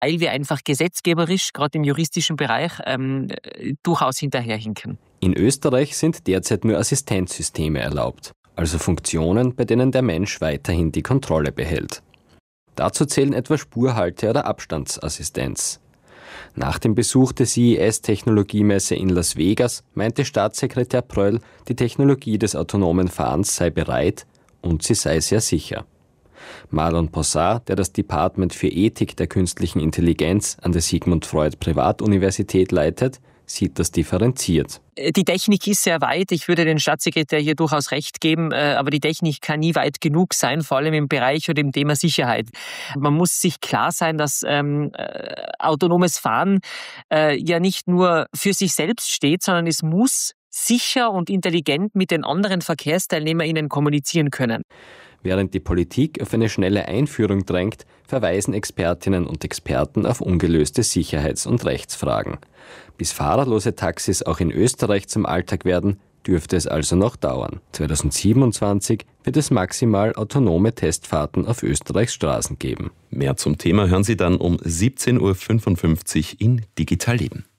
weil wir einfach gesetzgeberisch, gerade im juristischen Bereich, durchaus hinterherhinken. In Österreich sind derzeit nur Assistenzsysteme erlaubt, also Funktionen, bei denen der Mensch weiterhin die Kontrolle behält. Dazu zählen etwa Spurhalte oder Abstandsassistenz. Nach dem Besuch der CES-Technologiemesse in Las Vegas meinte Staatssekretär Pröll, die Technologie des autonomen Fahrens sei bereit und sie sei sehr sicher. Marlon Possart, der das Department für Ethik der künstlichen Intelligenz an der Sigmund Freud Privatuniversität leitet, sieht das differenziert. Die Technik ist sehr weit. Ich würde den Staatssekretär hier durchaus recht geben, aber die Technik kann nie weit genug sein, vor allem im Bereich oder im Thema Sicherheit. Man muss sich klar sein, dass autonomes Fahren ja nicht nur für sich selbst steht, sondern es muss sicher und intelligent mit den anderen VerkehrsteilnehmerInnen kommunizieren können. Während die Politik auf eine schnelle Einführung drängt, verweisen Expertinnen und Experten auf ungelöste Sicherheits- und Rechtsfragen. Bis fahrerlose Taxis auch in Österreich zum Alltag werden, dürfte es also noch dauern. 2027 wird es maximal autonome Testfahrten auf Österreichs Straßen geben. Mehr zum Thema hören Sie dann um 17.55 Uhr in Digital Leben.